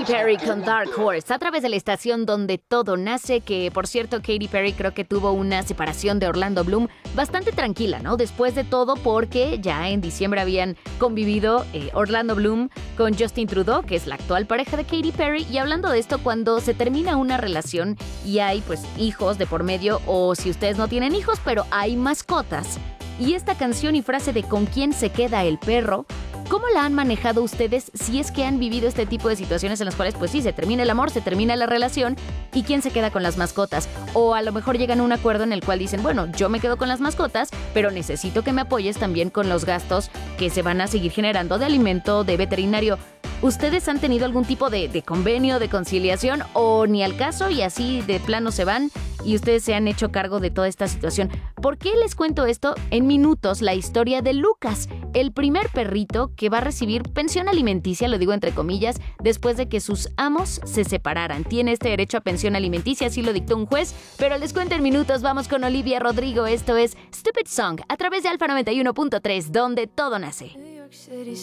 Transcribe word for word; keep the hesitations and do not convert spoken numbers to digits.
Katy Perry con Dark Horse a través de la estación donde todo nace, que por cierto Katy Perry creo que tuvo una separación de Orlando Bloom bastante tranquila, ¿no? Después de todo, porque ya en diciembre habían convivido eh, Orlando Bloom con Justin Trudeau, que es la actual pareja de Katy Perry. Y hablando de esto, cuando se termina una relación y hay pues hijos de por medio, o si ustedes no tienen hijos pero hay mascotas, y esta canción y frase de ¿con quién se queda el perro? ¿Cómo la han manejado ustedes si es que han vivido este tipo de situaciones en las cuales, pues sí, se termina el amor, se termina la relación y quién se queda con las mascotas? O a lo mejor llegan a un acuerdo en el cual dicen, bueno, yo me quedo con las mascotas, pero necesito que me apoyes también con los gastos que se van a seguir generando de alimento, de veterinario. ¿Ustedes han tenido algún tipo de, de convenio, de conciliación o ni al caso y así de plano se van y ustedes se han hecho cargo de toda esta situación? ¿Por qué les cuento esto? En minutos, la historia de Lucas, el primer perrito que va a recibir pensión alimenticia, lo digo entre comillas, después de que sus amos se separaran. Tiene este derecho a pensión alimenticia, así lo dictó un juez, pero les cuento en minutos. Vamos con Olivia Rodrigo, esto es Stupid Song, a través de Alfa noventa y uno punto tres, donde todo nace. New York City